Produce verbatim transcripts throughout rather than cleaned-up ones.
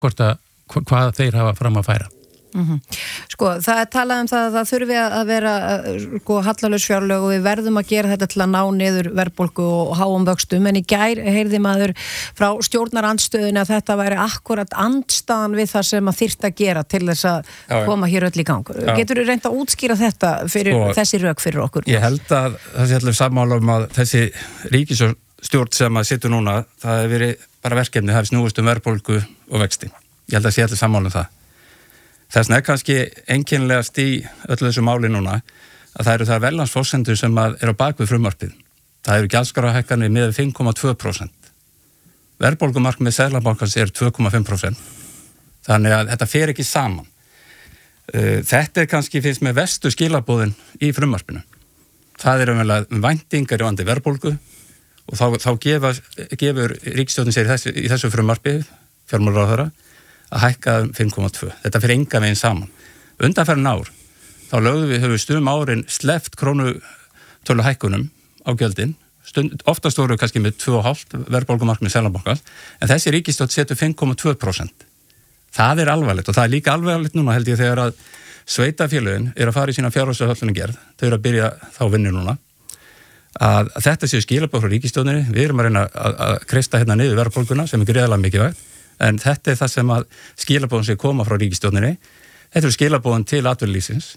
hvort að, hvað þeir hafa fram að færa. Mm-hmm. Sko, það er talað um það að það þurfi að vera sko, hallalaus fjárlög og við verðum að gera þetta til að ná niður verðbólgu og háum vöxtum, en í gær heyrði maður frá stjórnarandstöðunni að þetta væri akkurat andstaðan við það sem að þyrfti að gera til þess að já, koma hér öll í gang. Já. Getur þú reynt að útskýra þetta fyrir sko, þessi rök fyrir okkur? Ég held að það sé allir sammála um að þessi ríkisstjórn sem að situr núna, það hefur verið bara verkefni, það hefur snúist um verðbólgu og vexti. Ég held að sé allir sammála um það. Þessna er kannski einkennilegast í öllu þessu máli núna að það eru það verðlagsforsendur sem er á bakvið frumvarpið. Það eru gjaldskrárahækkanir með fimm komma tvö prósent. Verðbólgumarkmið Seðlabankans er tvö komma fimm prósent. Þannig að þetta fer ekki saman. Þetta er kannski finnst með verstu skilaboðin í frumvarpinu. Það er umverulega væntingar í vandi verðbólgu og þá, þá gefa, gefur ríkisstjórnin sér í þessu, í þessu frumvarpið, fjármálaráðherra, að hækka um fimm komma tvö. Þetta fyrir enga veginn saman. Undanferðin ár, þá lögðum við, höfum við stum árin sleppt krónutölu hækkunum á gjöldin, Stund, oftast voru kannski með tvö komma fimm verðbólgumarkmið Seðlabankans, en þessi ríkisstjórn setur fimm komma tvö prósent. Það er alvarlegt og það er líka alvarlegt núna held ég þegar að sveitafélögin er að fara í sína fjárhagslega gerð, þau eru að byrja þá vinnu núna, að, að þetta séu skilaboð frá ríkisstjórninni, við erum að reyna að, að kreista hérna niður verðbólguna sem er gríðarlega mikilvægt. En þetta er það sem að skilabóðin sem koma frá ríkisstjórninni, þetta er skilabóðin til atvinnulífsins,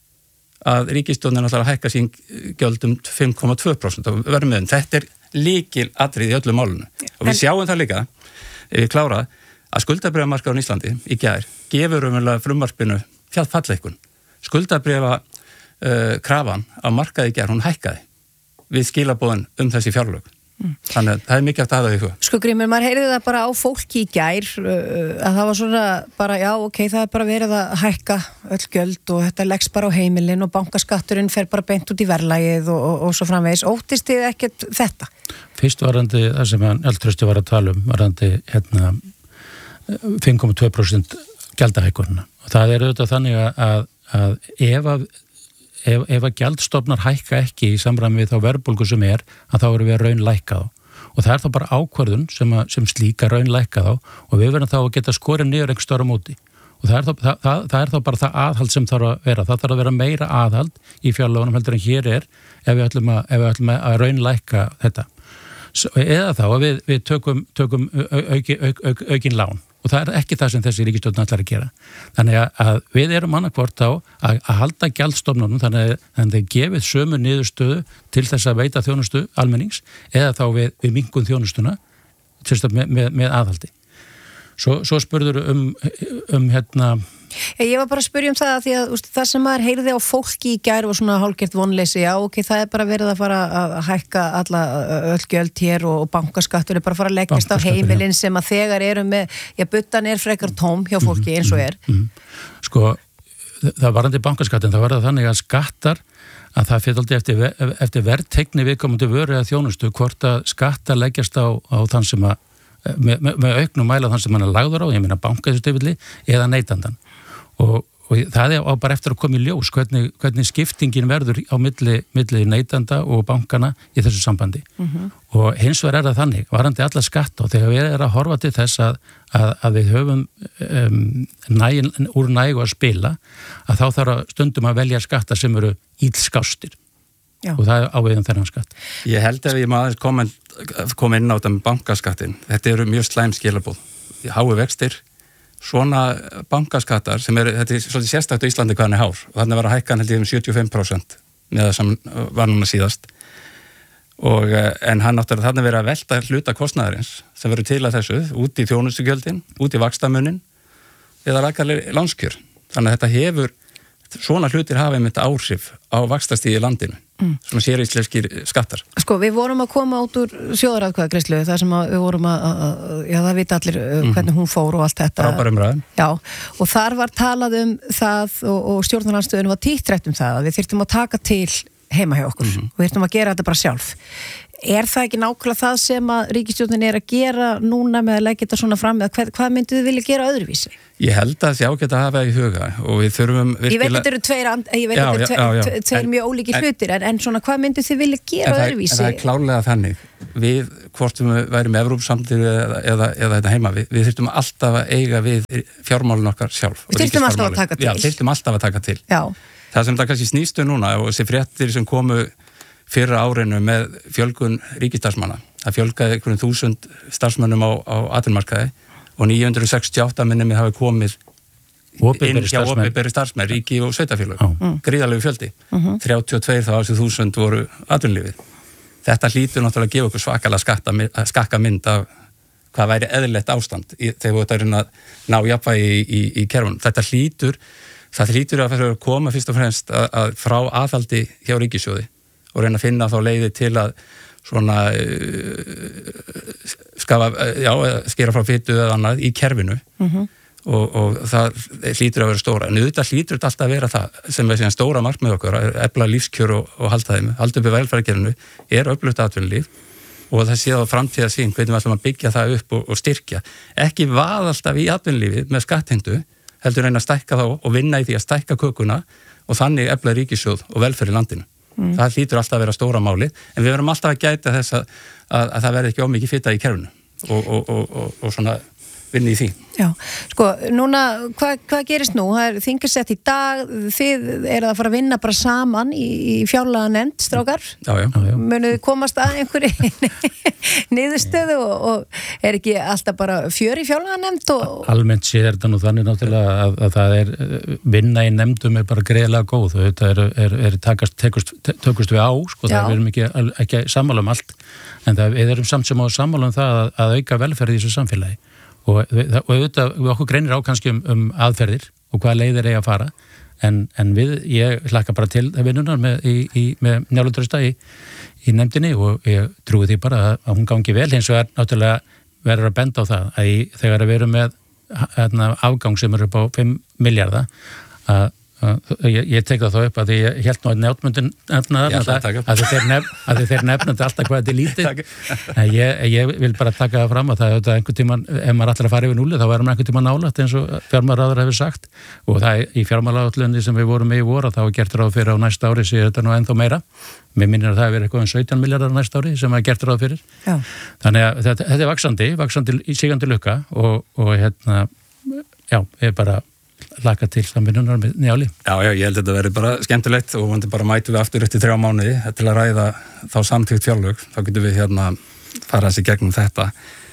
að ríkisstjórnin ætlar að hækka sín gjöld um fimm komma tvö prósent af verðmiðum. Þetta er lykil atriði í öllu málinu. Og við sjáum það líka, ef við klára, að skuldabréfamarkaðurinn í Íslandi í gær gefur umverulega frumvarpinu fjallfalleikun. Skuldabréfa uh, krafan á markaði í gær, hún hækkaði við skilabóðin um þessi fjárlög. Mm. Þannig að það er mikið aftur aðað ykkur. Sko Grímur, maður heyrði það bara á fólki í gær að það var svona bara já, ok, það er bara verið að hækka öll gjöld og þetta leggst bara á heimilin og bankaskatturinn fer bara beint út í verðlagið og, og, og svo framvegis. Óttist þið ekkert þetta? Fyrst varandi það sem hann Eldtrausti var að tala um, varandi hérna fimm komma tvö prósent gjaldahækkunina. Og það er auðvitað þannig að, að ef að Ef, ef að gjaldstofnar hækka ekki í samræmi við þá verðbólgu sem er, að þá eru við að raunlækka þá. Og það er þá bara ákvörðun sem, að, sem slíka raunlækka þá og við verðum þá að geta skorið niður einhver stóra móti. Og það er, þá, það, það, það er þá bara það aðhald sem þarf að vera. Það þarf að vera meira aðhald í fjárlögunum heldur en hér er ef við ætlum að, ef við ætlum að raunlækka þetta. S- Eða þá að við, við tökum, tökum auki, auk, auk, aukin lán. Og það er ekki það sem þessi ríkisstjórn ætlar að gera. Þannig að við erum annarkvort á að, að halda gjaldstofnunum þannig að það gefið sömu niðurstöðu til þess að veita þjónustu almennings eða þá við, við minkum þjónustuna með, með, með aðhaldi. Svo, svo spurður um, um hérna... Ég var bara að spyrja um það að því að úst, það sem maður heyrði á fólki í gær og svona hálfgert vonleysi, já ok, það er bara verið að fara að hækka alla öll gjöld hér og bankaskattur er bara að fara að leggjast á heimilin ja. Sem að þegar eru með, já buttan er frekar tóm hjá fólki eins og er. Mm, mm, sko, það varandi bankaskattin, það var það þannig að skattar að það fyrir aldrei eftir, eftir verðtegni viðkomandi vöru eða þjónustu hvort að skattar leggjast á, á þann sem að með, með, með auknum mæla þann sem hann er lagður á, ég meina bankastifilli eða neytandan. Og, og það er á bara eftir að koma í ljós hvernig, hvernig skiptingin verður á milli, milli neytanda og bankana í þessu sambandi. Mm-hmm. Og hins vegar er það þannig, varandi alla skatta og þegar við erum að horfa til þess að, að, að við höfum um, nægin, úr nægu að spila að þá þarf að stundum að velja skatta sem eru ílskástir. Já. Og það er áviðum þennan skatt. Ég held að ég maður kom, kom inn á þetta með bankaskattin. Þetta eru mjög slæm skilabóð. Hái vextir, svona bankaskattar sem er, þetta er svolítið sérstakt á Íslandi hvað hann er hár og þannig var að hækka hann held ég um sjötíu og fimm prósent með það sem var núna síðast. Og, en hann áttur að þannig verið að velta hluta kostnaðarins sem verður til að þessu út í þjónustugjöldin, út í vaxtamunin eða rækarlega lánskjör. Þannig að þetta hefur, svona hlutir hafa einmitt áhrif á vaxtastíði í landinu. Mm. Svona séríslenskir skattar. Sko, við vorum að koma út úr þjóðaratkvæðagreiðslu þar sem við vorum að, að já, það vita allir mm-hmm. hvernig hún fór og allt þetta. Frábær umræða. Já, og þar var talað um það og, og stjórnarlandstöðinu var títtrætt um það að við þyrftum að taka til heima hjá okkur mm-hmm. og við þyrftum að gera þetta bara sjálf. Er það ekki nákvæmlega það sem að ríkisstjórnin er að gera núna með að leggja þetta svona fram eða hvað, hvað myndið þið vilja gera öðruvísi? Ég held að það ágætt að hafa í huga og við þurfum virkilega... Ég veit þetta eru tveir, ég veit þetta eru tveir, tveir mjög ólíkir hlutir en, en svona hvað myndið þið vilja gera en öðruvísi? En það er klárlega þannig. Við hvort við værum með Evrópusambandið eða, eða, eða þetta heima, við, við þurftum alltaf að eiga við fjármálin okkar sjálf. Við þurftum alltaf að taka til. Já, þurftum alltaf að taka til. Já. Það sem það kannski snýstu núna og þessi fréttir sem komu fyrra árinu með fjölgun ríkisstarfsmanna, það fjölgaði einhverjum þúsund starfsmönnum á, á atvinnumarkaði og níu hundruð sextíu og átta minnum hafi komið inn hjá opinberi starfsmenn, ríki og sveitafélög, mm. gríðarlegu fjöldi. Mm-hmm. þrjátíu og tvö þá þessi þúsund voru atvinnulífið. Þetta hlýtur náttúrulega að gefa okkur svakalega skakka mynd af hvað væri eðlilegt ástand í, þegar þetta er að ná jafnvægi í, í, í kerfunum. Þetta hlýtur, það hlýtur að fyrir að koma fyrst og fremst að, að frá aðhaldi hjá ríkissjóði og reyna að finna þá leiði til að svona uh, skafa, já, skera frá fitu eða annað í kerfinu. Mm-hmm. Og, og það hlýtur að vera stóra en auðvitað hlýtur þetta alltaf að vera það sem er síðan stóra markmið okkur, að efla lífskjör og, og halda þeim, halda upp í velferðarkerfinu er öflugt atvinnulíf og það sé á framtíðarsýn hvernig við ætlum að byggja það upp og, og styrkja, ekki vað alltaf í atvinnulífi með skattheimtu heldur reyna að stækka þá og vinna í því að stækka kökuna og þannig efla ríkissjóð og velferð í landinu. Mm. Það hlýtur alltaf að vera stóra máli en við verum alltaf að gæta þess að, að, að það verði ekki ómikið fita í kerfinu og, og, og, og, og svona vinni í því. Já, sko, núna, hvað hva gerist nú? Það er þingarsett í dag, þið eru að fara að vinna bara saman í, í fjárlaganefnd, strákar? Já, já. já, já. Munuð komast að einhverju niðurstöðu og, og er ekki alltaf bara fjör í fjárlaganefnd? Og... Almennt séð er þetta nú þannig náttúrulega að, að það er vinna í nefndum er bara greiðlega góð og þetta er, er, er takast, tekust, tökust við á, sko, það við erum ekki, ekki sammála um allt, en það, við erum samt sem á sammála um það að, að auka velferð í þessu samfélagi. Og, og auðvitað, við okkur greinir á kannski um, um aðferðir og hvaða leiðir eiga að fara en, en við, ég hlakka bara til vinnunar með, í, í, með Njálu Trausta í, í nefndinni og ég trúi því bara að, að hún gangi vel hins vegar náttúrulega verður að benda á það að í, þegar við erum með hérna, afgang sem er upp á fimm milljarða að Ég, ég tek það þá upp að ég held nú að nefnmyndin nefnaðar að, að þeir nef, nefnandi alltaf hvað þetta er lítið ég, ég vil bara taka það fram að það er einhvern tíman, ef maður ætlar að fara yfir núli þá verður maður einhvern tíman nálægt eins og fjármálaráður hefur sagt og það er í fjármálaáætluninni sem við vorum með í vor og þá er gert ráð fyrir á næsta ári sé þetta nú ennþá meira mér minnir að það hefur verið eitthvað um sautján milljarðar næsta ári sem er gert ráð fyrir. Já. Þannig að þetta, þetta er vaxandi, vaxandi í sigandi lukka og, og hérna já, ég bara laka til samvinnunar með Njáli. Já, já, ég held að þetta verði bara skemmtilegt og vonandi bara mætu við aftur eftir þrjá mánuði til að ræða þá samtíkt fjárlög, þá getum við hérna fara þessi gegnum þetta.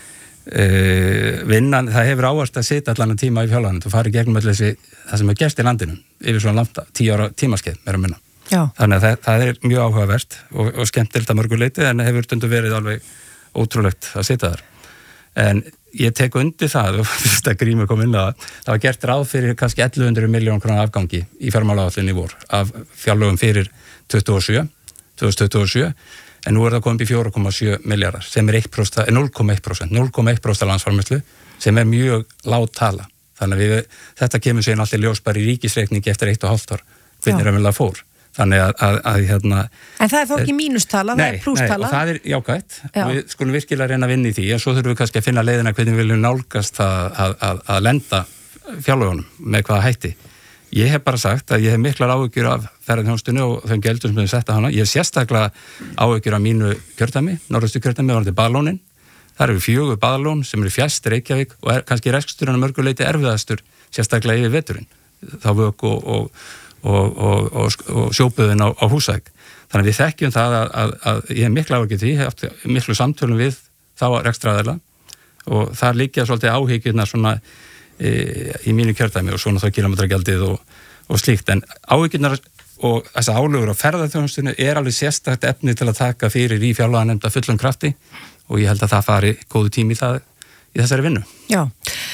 E, vinnan, það hefur áherslu að sitja allan tíma í fjárlögunum og fara í gegnum allir þessi, það sem er gerst í landinu yfir svona langt tíu ára tímaskeið meira minna. Já. Þannig að það, það er mjög áhugavert og, og skemmtilegt að mörgu leyti en hefur stundu verið alveg ótrúlegt að sitja þar. En ég tek undir það og fyrst að Grímur kom inn að það var gert ráð fyrir kannski ellefu hundruð milljón krónar afgangi í fjármálaáætluninni í vor af fjárlögum fyrir tuttugu og sjö, tvö þúsund tuttugu og sjö en nú er það komið í fjögur komma sjö milljarðar sem er núll komma eitt prósent núll komma eitt prósent af landsframleiðslu sem er mjög lág tala þannig að við, þetta kemur sér allir ljós bara í ríkisreikningi eftir eitt og hálft ár hvernig er að fór þannig að, að, að hérna En það er þá ekki mínustala, það er plústala Nei, og það er jákvætt Já. Við skulum virkilega reyna að vinna í því en svo þurfum við kannski að finna leiðina hvernig við viljum nálgast að, að, að, að lenda fjárlögunum með hvaða hætti Ég hef bara sagt að ég hef miklar áhyggjur af ferðarþjónustunni og þeim gjöldum sem við setta hana ég hef sérstaklega áhyggjur af mínu kjördæmi norðaustu kjördæmi, það er baðlónin það eru fjögur baðlón sem eru fjæst Reykjavík og er kannski reksturinn að mörgu leyti erfiðastur sérstaklega yfir veturinn þá vök og, og og, og, og, og sjóbuðin á, á Húsavík. Þannig að við þekkjum það að, að, að ég hef miklu áhyggjur því, ég hef haft miklu samtölum við þá rekstraraðila og þar liggja svolítið áhyggjurnar svona e, í mínu kjördæmi og svona þá kílómetragjaldið og, og slíkt. En áhyggjurnar og þessa álögur á ferðarþjónustunni er alveg sérstakt efni til að taka fyrir í fjárlaganefnd af fullum krafti og ég held að það fari góðu tími í það í þessari vinnu. Já,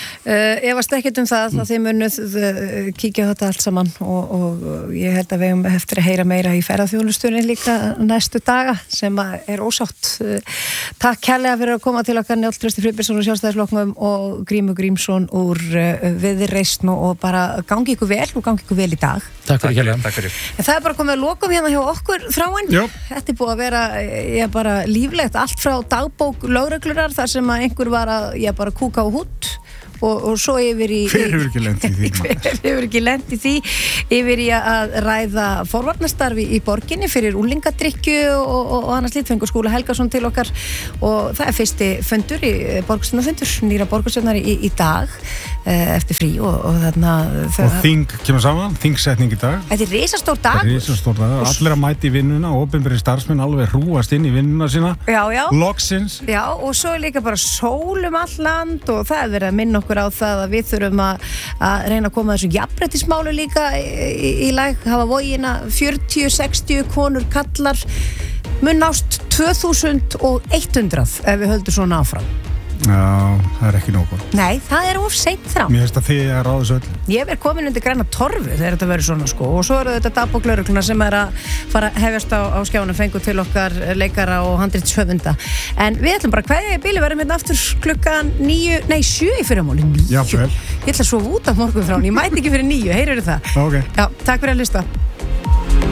uh, efast ekkert um það mm. að þið munuð uh, kíkja þetta allt saman og, og ég held að við hefum eftir að heyra meira í ferðarþjónustunni líka næstu daga sem er ósátt. Uh, takk kærlega fyrir að koma til okkar Njáll Trausti Friðbertsson úr Sjálfstæðisflokknum og Grímur Grímsson úr uh, Viðreisn og bara gangi ykkur vel og gangi ykkur vel í dag. Takk fyrir kærlega. Takk fyrir. En það er bara komið að lokum hérna hjá okkur Þráin. Jó. Þetta er búið að vera ég, bara líflegt allt frá dagbók lögreglurar þar sem að einhver var að ég bara kúka á hút og, og svo yfir í hver hefur ekki lent í því hver hefur ekki lent í því yfir í að ræða forvarnastarfi í borginni fyrir úlingadrykkju og, og, og annars lít fengur Skúla Helgason til okkar og það er fyrsti fundur í borgarstjórnarfundur, nýra borgarstjórnar í, í dag eftir frí og, og þarna og þing kemur saman, þingsetning í dag þetta er risastór dag risastór dag, allir að mæti í vinnuna og opinberi starfsmenn alveg hrúast inn í vinnuna sína já, já. loksins já, og svo er líka bara sól um all land og það er verið að minna okkur á það að við þurfum að, að reyna að koma þessu jafnréttismálu líka í, í, í lag, hafa vogina fjörutíu sextíu konur kallar mun nást tvö þúsund hundrað ef við höldum svona áfram. Já, það er ekki nógu. Nei, það er of seint frá. Mér finnst að þið er ráðu svo öll. Ég er komin undir græna torfu þegar þetta verður svona sko og svo eru þetta dagbóklörugluna sem er að fara að hefjast á, á skjánum fengu til okkar leikara og handritshöfunda. En við ætlum bara hverja í bíli verðum hérna aftur klukkan níu, nei sjö í fyrramáli, níu. Já, vel. Ég ætla að sofa út af morgun frá, ég mæti ekki fyrir níu, heyrðu það? Ok. Já, takk fyrir að hlusta.